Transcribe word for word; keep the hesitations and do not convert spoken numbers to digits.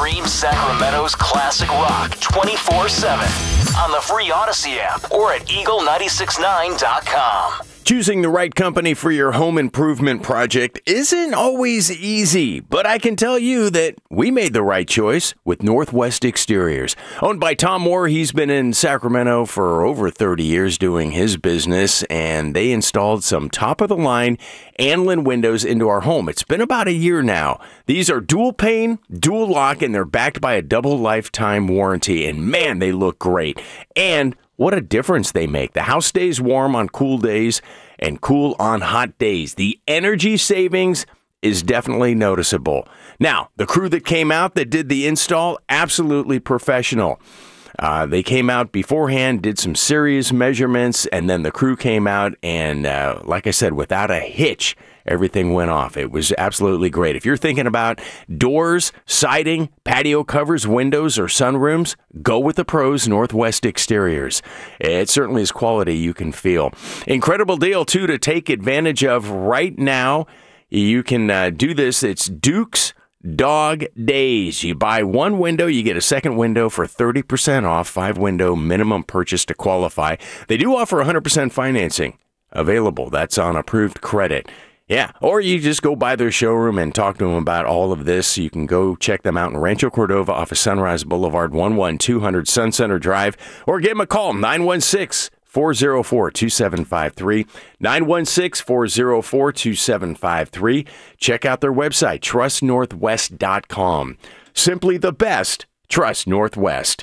Stream Sacramento's classic rock twenty-four seven on the free Odyssey app or at eagle nine six nine dot com. Choosing the right company for your home improvement project isn't always easy, but I can tell you that we made the right choice with Northwest Exteriors. Owned by Tom Moore, he's been in Sacramento for over thirty years doing his business, and they installed some top-of-the-line Anlin windows into our home. It's been about a year now. These are dual pane, dual lock, and they're backed by a double lifetime warranty, and man, they look great. And what a difference they make. The house stays warm on cool days and cool on hot days. The energy savings is definitely noticeable. Now, the crew that came out that did the install, absolutely professional. Uh, they came out beforehand, did some serious measurements, and then the crew came out and, uh, like I said, without a hitch, everything went off. It was absolutely great. If you're thinking about doors, siding, patio covers, windows, or sunrooms, go with the pros, Northwest Exteriors. It certainly is quality you can feel. Incredible deal, too, to take advantage of right now. You can uh, do this. It's Duke's Dog Days. You buy one window, you get a second window for thirty percent off, five window minimum purchase to qualify. They do offer one hundred percent financing available. That's on approved credit. Yeah, or you just go by their showroom and talk to them about all of this. You can go check them out in Rancho Cordova off of Sunrise Boulevard, one one two hundred Sun Center Drive, or give them a call, nine one six, four oh four, two seven five three, nine one six, four oh four, two seven five three. Check out their website, trust northwest dot com. Simply the best, Trust Northwest.